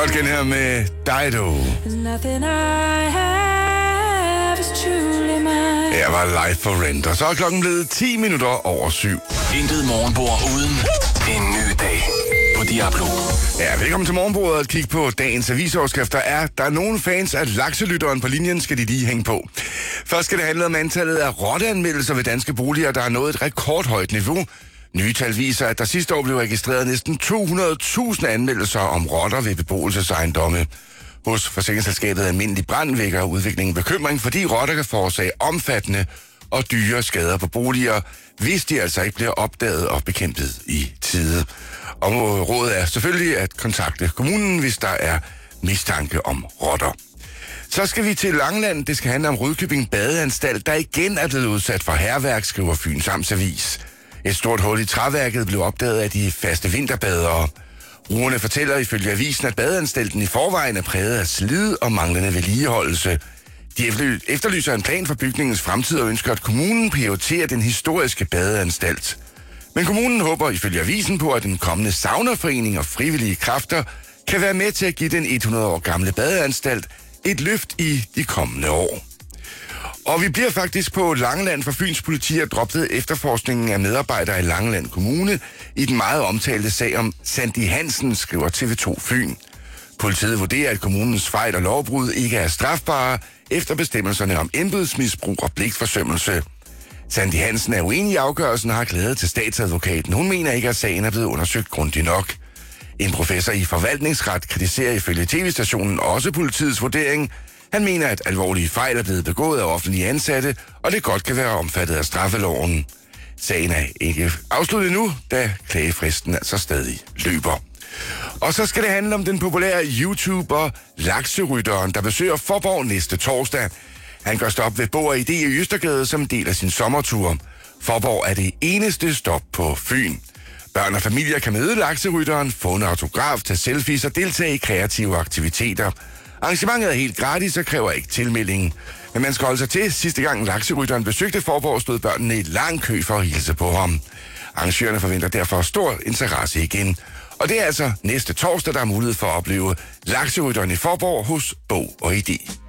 Godt gen her med Dido. Her var Life for Rent, og så er klokken blevet 10 minutter over 7. Intet morgenbord uden en ny dag på Diablo. Ja, velkommen til morgenbordet og kig på dagens avisoverskrifter. Der er nogle fans af lakselytteren på linjen, skal de lige hænge på. Først skal det handle om antallet af rotteanmeldelser ved danske boliger, der har nået et rekordhøjt niveau. Nye tal viser, at der sidste år blev registreret næsten 200.000 anmeldelser om rotter ved beboelsesejendomme. Hos forsikringsselskabet Almindelig Brand vækker udviklingen bekymring, fordi rotter kan forårsage omfattende og dyre skader på boliger, hvis de altså ikke bliver opdaget og bekæmpet i tide. Og rådet er selvfølgelig at kontakte kommunen, hvis der er mistanke om rotter. Så skal vi til Langeland. Det skal handle om Rudkøbing Badeanstalt, der igen er blevet udsat for hærværk, skriver Fyns Amtsavis. Et stort hul i træværket blev opdaget af de faste vinterbadere. Brugerne fortæller ifølge avisen, at badeanstalten i forvejen er præget af slid og manglende vedligeholdelse. De efterlyser en plan for bygningens fremtid og ønsker, at kommunen prioriterer den historiske badeanstalt. Men kommunen håber ifølge avisen på, at den kommende saunaforening og frivillige kræfter kan være med til at give den 100 år gamle badeanstalt et løft i de kommende år. Og vi bliver faktisk på Langeland, for Fyns politi har droppet efterforskningen af medarbejdere i Langeland Kommune i den meget omtalte sag om Sandy Hansen, skriver TV2 Fyn. Politiet vurderer, at kommunens fejl og lovbrud ikke er strafbare efter bestemmelserne om embedsmisbrug og pligtforsømmelse. Sandy Hansen er uenig i afgørelsen og har klaget til statsadvokaten. Hun mener ikke, at sagen er blevet undersøgt grundigt nok. En professor i forvaltningsret kritiserer ifølge tv-stationen også politiets vurdering. Han mener, at alvorlige fejl er blevet begået af offentlige ansatte, og det godt kan være omfattet af straffeloven. Sagen er ikke afsluttet nu, da klagefristen altså stadig løber. Og så skal det handle om den populære YouTuber Lakserytteren, der besøger Fåborg næste torsdag. Han gør stop ved Bog & Idé i Østergade som del af sin sommertur. Fåborg er det eneste stop på Fyn. Børn og familier kan møde Lakserytteren, få en autograf, tage selfies og deltage i kreative aktiviteter. Arrangementet er helt gratis og kræver ikke tilmelding. Men man skal holde sig til. Sidste gang Lakserytteren besøgte Fåborg, stod børnene i lang kø for at hilse på ham. Arrangørerne forventer derfor stor interesse igen. Og det er altså næste torsdag, der er mulighed for at opleve Lakserytteren i Fåborg hos Bog & Idé.